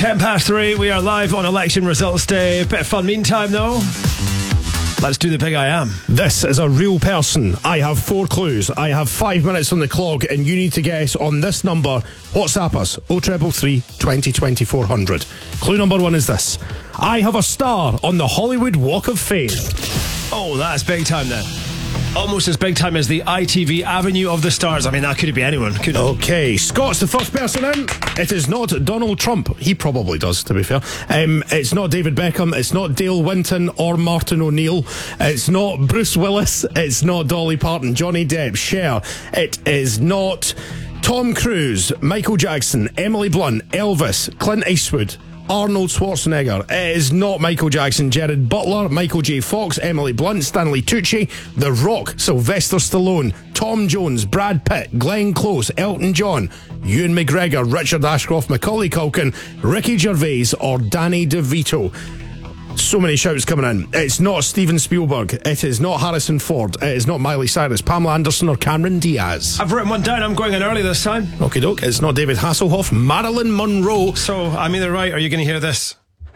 3:10. We are live on election results day. Bit of fun meantime though. Let's do the big I am. This is a real person. I have 4 clues. I have 5 minutes on the clock, and you need to guess on this number. WhatsApp us 0333 20 400. Clue number 1 is this: I have a star on the Hollywood Walk of Fame. Oh, that's big time then. Almost as big time as the ITV Avenue of the Stars. I mean, that could be anyone, couldn't it? Okay, Scott's the first person in. It is not Donald Trump. He probably does, to be fair. It's not David Beckham. It's not Dale Winton or Martin O'Neill. It's not Bruce Willis. It's not Dolly Parton, Johnny Depp, Cher. It is not Tom Cruise, Michael Jackson, Emily Blunt, Elvis, Clint Eastwood, Arnold Schwarzenegger. It is not Michael Jackson, Jared Butler, Michael J. Fox, Emily Blunt, Stanley Tucci, The Rock, Sylvester Stallone, Tom Jones, Brad Pitt, Glenn Close, Elton John, Ewan McGregor, Richard Ashcroft, Macaulay Culkin, Ricky Gervais, or Danny DeVito. So many shouts coming in. It's not Steven Spielberg. It is not Harrison Ford. It is not Miley Cyrus, Pamela Anderson, or Cameron Diaz. I've written one down. I'm going in early this time. Okie doke. It's not David Hasselhoff, Marilyn Monroe. So I'm either right or you're going to hear this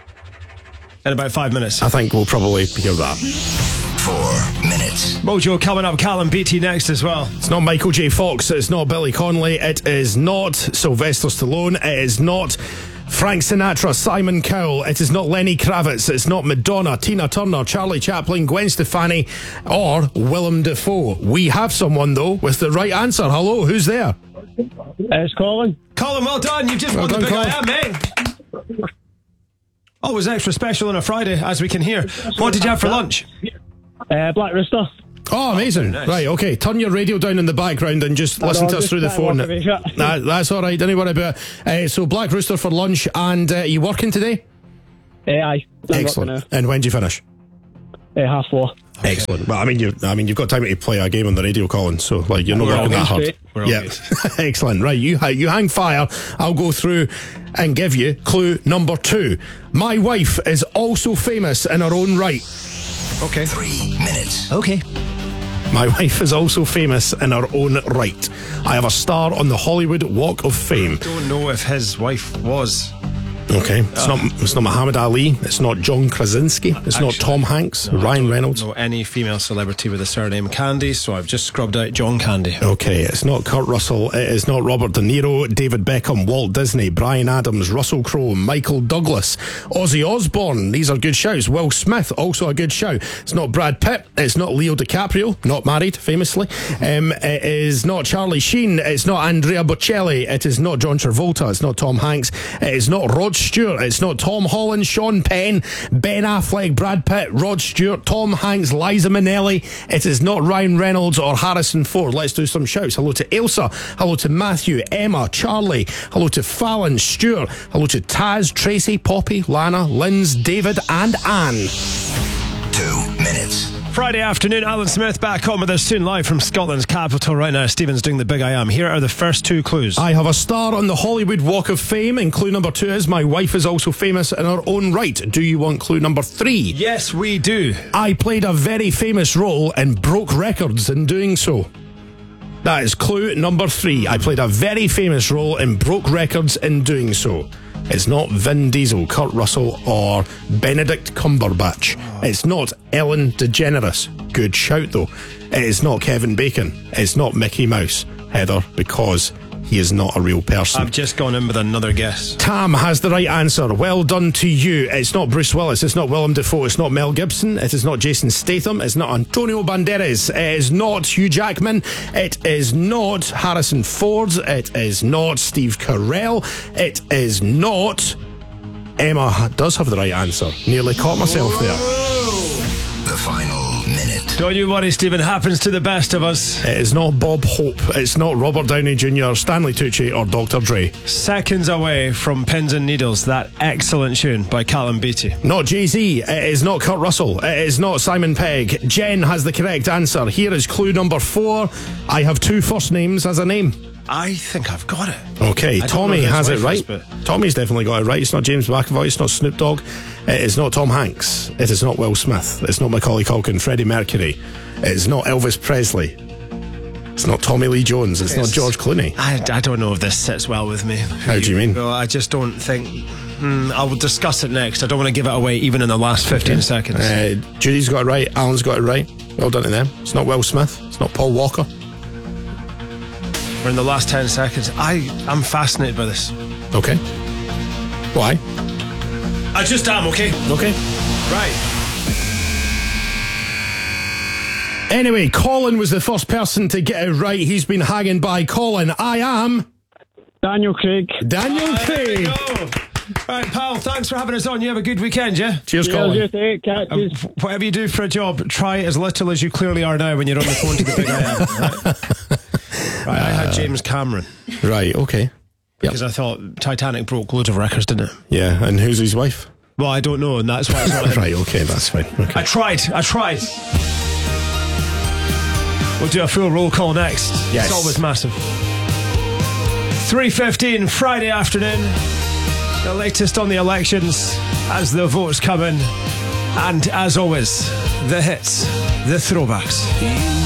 in about 5 minutes. I think we'll probably hear that. 4 minutes. Mojo coming up. Callum Beattie next as well. It's not Michael J. Fox. It's not Billy Connolly. It is not Sylvester Stallone. It is not Frank Sinatra, Simon Cowell. It is not Lenny Kravitz. It's not Madonna, Tina Turner, Charlie Chaplin, Gwen Stefani, or Willem Dafoe. We have someone, though, with the right answer. Hello, who's there? It's Colin. Colin, well done. You've just won the big Colin. I am, mate. Always extra special on a Friday, as we can hear. What did you have for lunch? Black Rooster. Oh, amazing. Nice. Right, okay. Turn your radio down in the background and just listen to us through the phone. That's all right. Don't worry about it. So, Black Rooster for lunch, and are you working today? Aye. Excellent. And when do you finish? 4:30. Excellent. Well, you've got time to play a game on the radio, Colin. So, like, you're not working that hard. We're all Yeah. good. Excellent. Right, you hang fire. I'll go through and give you clue number 2. My wife is also famous in her own right. Okay. 3 minutes. Okay. My wife is also famous in her own right. I have a star on the Hollywood Walk of Fame. Don't know if his wife was. Okay, it's not Muhammad Ali. It's not John Krasinski. It's not Tom Hanks. Ryan Reynolds. Know any female celebrity with the surname Candy, so I've just scrubbed out John Candy. Okay, it's not Kurt Russell. It is not Robert De Niro, David Beckham, Walt Disney, Bryan Adams, Russell Crowe, Michael Douglas, Ozzy Osbourne. These are good shouts. Will Smith, also a good shout. It's not Brad Pitt. It's not Leo DiCaprio, not married, famously. It is not Charlie Sheen. It's not Andrea Bocelli. It is not John Travolta. It's not Tom Hanks. It is not Rod Stewart. It's not Tom Holland, Sean Penn, Ben Affleck, Brad Pitt, Rod Stewart, Tom Hanks, Liza Minnelli. It is not Ryan Reynolds or Harrison Ford. Let's do some shouts. Hello to Ailsa. Hello to Matthew, Emma, Charlie. Hello to Fallon, Stuart. Hello to Taz, Tracy, Poppy, Lana, Linz, David, and Anne. 2 minutes. Friday afternoon, Alan Smith back on with us soon, live from Scotland's capital right now. Stephen's doing the big I am. Here are the first 2 clues. I have a star on the Hollywood Walk of Fame, and clue number 2 is my wife is also famous in her own right. Do you want clue number 3? Yes, we do. I played a very famous role and broke records in doing so. That is clue number 3. I played a very famous role and broke records in doing so. It's not Vin Diesel, Kurt Russell, or Benedict Cumberbatch. It's not Ellen DeGeneres. Good shout, though. It is not Kevin Bacon. It's not Mickey Mouse, Heather, because he is not a real person. I've just gone in with another guess. Tam has the right answer. Well done to you. It's not Bruce Willis. It's not Willem Dafoe. It's not Mel Gibson. It is not Jason Statham. It's not Antonio Banderas. It is not Hugh Jackman. It is not Harrison Ford. It is not Steve Carell. It is not... Emma does have the right answer. Nearly caught myself there. The final minute. Don't you worry, Stephen. Happens to the best of us. It is not Bob Hope. It's not Robert Downey Jr., Stanley Tucci, or Dr. Dre. Seconds away from Pins and Needles, that excellent tune by Callum Beattie. Not Jay-Z. It is not Kurt Russell. It is not Simon Pegg. Jen has the correct answer. Here is clue number 4. I have 2 first names as a name. I think I've got it. Okay, Tommy has it right. But Tommy's definitely got it right. It's not James McAvoy. It's not Snoop Dogg. It is not Tom Hanks. It is not Will Smith. It's not Macaulay Culkin, Freddie Mercury. It is not Elvis Presley. It's not Tommy Lee Jones. It's not George Clooney. I don't know if this sits well with me. How do you mean? Well, I just don't think I will discuss it next. I don't want to give it away even in the last 15 seconds. Judy's got it right. Alan's got it right. Well done to them. It's not Will Smith. It's not Paul Walker. We're in the last 10 seconds. I'm fascinated by this. Okay. Why? I just am, okay? Okay. Right. Anyway, Colin was the first person to get it right. He's been hanging by. Colin, I am... Daniel Craig. Daniel There we Craig. go. Right, pal, thanks for having us on. You have a good weekend, yeah? Cheers, Cheers, Colin. you take catches. Whatever you do for a job, try as little as you clearly are now when you're on the phone to the big I am. Right, I had James Cameron Right, okay. because I thought Titanic broke loads of records, didn't it? Yeah, and who's his wife? Well, I don't know, and that's why it's not him. Right, okay, that's fine. Okay. I tried. We'll do a full roll call next. Yes. It's always massive. 3:15 Friday afternoon. The latest on the elections as the votes come in. And as always, the hits, the throwbacks.